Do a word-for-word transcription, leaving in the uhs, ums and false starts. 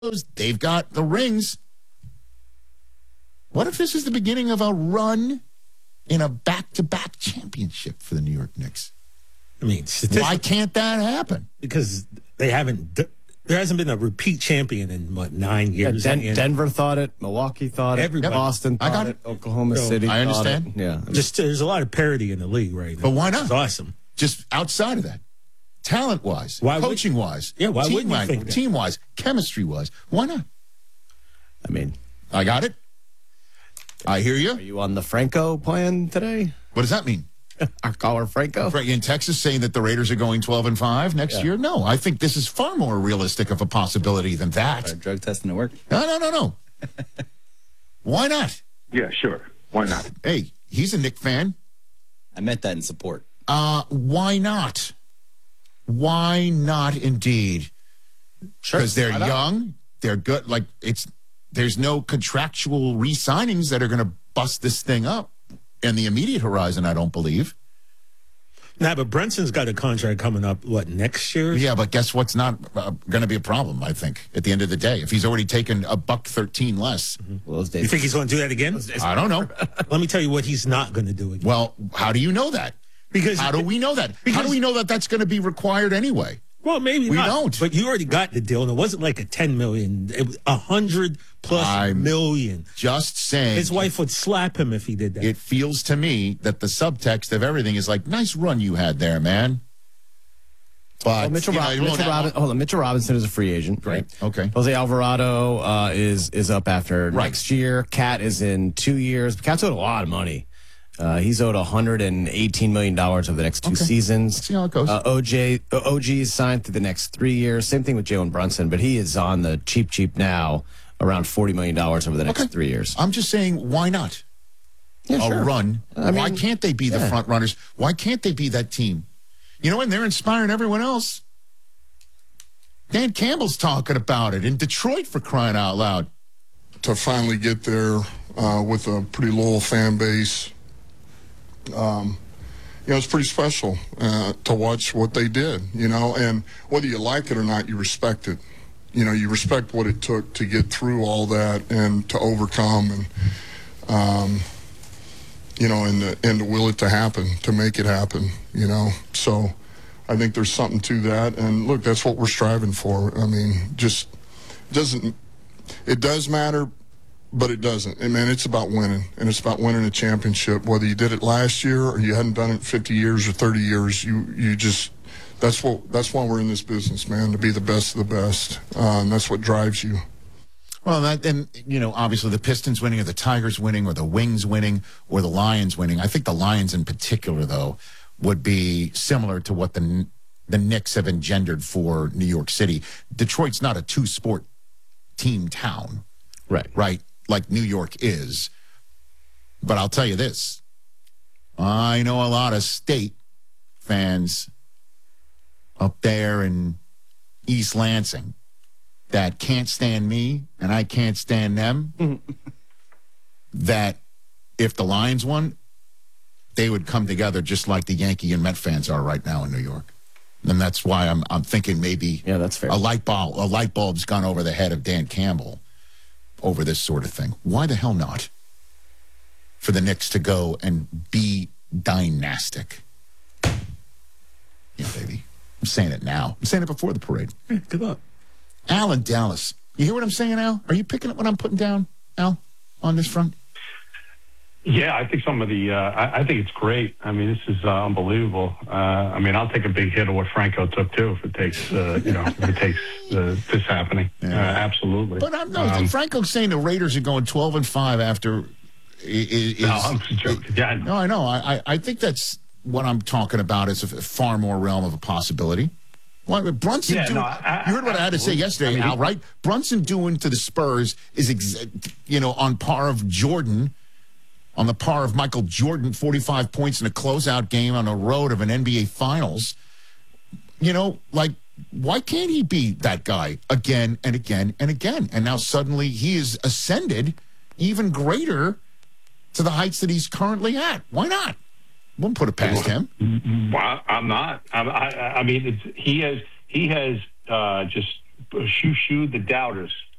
They've got the rings. What if this is the beginning of a run in a back-to-back championship for the New York Knicks? I mean, why can't that happen? Because they haven't. There hasn't been a repeat champion in what nine years. Yeah, Den- Denver thought it. Milwaukee thought it. Everybody. Boston thought I got it. it. Oklahoma so, City. I understand. It. Yeah, just there's a lot of parity in the league right now. But why not? It's awesome. Just outside of that, talent-wise, coaching-wise, yeah, why team wouldn't you think that? Team-wise, chemistry-wise, why not? I mean, I got it. I hear you. Are you on the Franco plan today? What does that mean? Our caller Franco in Texas saying that the Raiders are going twelve and five next yeah. year. No, I think this is far more realistic of a possibility than that. Our drug testing to work? No, no, no, no. Why not? Yeah, sure. Why not? Hey, he's a Knick fan. I meant that in support. Uh, why not? Why not? Indeed, because sure. they're young, they're good. Like it's there's no contractual re-signings that are going to bust this thing up. In the immediate horizon, I don't believe. Nah, but Brunson's got a contract coming up, what, next year? Yeah, but guess what's not uh, going to be a problem, I think, at the end of the day? If he's already taken a buck thirteen less. Mm-hmm. Well, you think he's going to do that again? I don't know. Let me tell you what he's not going to do again. Well, how do you know that? Because How do we know that? How do we know that that's going to be required anyway? Well, maybe we not. don't. But you already got the deal, and it wasn't like a ten million. It was a hundred plus I'm million. Just saying. His wife would slap him if he did that. It feels to me that the subtext of everything is like, nice run you had there, man. But well, Mitchell, you know, Rob- Mitchell, Robin- hold on. Mitchell Robinson is a free agent. Right. Okay. Jose Alvarado uh, is is up after right. next year. Cat is in two years. Cat's owed a lot of money. Uh, he's owed one hundred eighteen million dollars over the next two okay. seasons. Let's see how it goes. Uh, O J, O G is signed through the next three years. Same thing with Jalen Brunson, but he is on the cheap, cheap now, around forty million dollars over the next okay. three years. I'm just saying, why not? Yeah, a sure. run. I mean, why can't they be the yeah. front runners? Why can't they be that team? You know, and they're inspiring everyone else. Dan Campbell's talking about it in Detroit, for crying out loud. To finally get there uh, with a pretty loyal fan base, um, you know, it's pretty special uh, to watch what they did, you know, and whether you like it or not, you respect it. You know, you respect what it took to get through all that and to overcome and, um, you know, and to, and to will it to happen, to make it happen, you know. So I think there's something to that. And, look, that's what we're striving for. I mean, just doesn't – it does matter, but it doesn't. I mean, it's about winning, and it's about winning a championship. Whether you did it last year or you hadn't done it in fifty years or thirty years, you, you just – that's what that's why we're in this business, man, to be the best of the best. Uh, and that's what drives you. Well, that, and, you know, obviously the Pistons winning or the Tigers winning or the Wings winning or the Lions winning. I think the Lions in particular, though, would be similar to what the the Knicks have engendered for New York City. Detroit's not a two-sport team town. Right. Right, like New York is. But I'll tell you this. I know a lot of state fans up there in East Lansing that can't stand me and I can't stand them, that if the Lions won, they would come together just like the Yankee and Met fans are right now in New York. And that's why I'm I'm thinking maybe yeah, that's fair. a light bulb a light bulb's gone over the head of Dan Campbell over this sort of thing. Why the hell not? For the Knicks to go and be dynastic. Yeah, baby. I'm saying it now. I'm saying it before the parade. Yeah, good luck. Al in Dallas. You hear what I'm saying, Al? Are you picking up what I'm putting down, Al, on this front? Yeah, I think some of the, uh, I, I think it's great. I mean, this is uh, unbelievable. Uh, I mean, I'll take a big hit of what Franco took, too, if it takes, uh, you know, if it takes uh, this happening. Yeah. Uh, absolutely. But I'm no, um, Franco's saying the Raiders are going twelve and five after. Is, no, I'm joking. Yeah, no, I know. I, I think that's what I'm talking about is a far more realm of a possibility. What Brunson yeah, doing, no, I, you heard what I, I had to say yesterday, I mean, Al, right? Brunson doing to the Spurs is, ex, you know, on par of Jordan, on the par of Michael Jordan, forty-five points in a closeout game on the road of an N B A Finals. You know, like, why can't he be that guy again and again and again? And now suddenly he is ascended even greater to the heights that he's currently at. Why not? Wouldn't put it past him. Well, I'm not. I, I, I mean, it's, he has he has uh, just shoo shoo the doubters.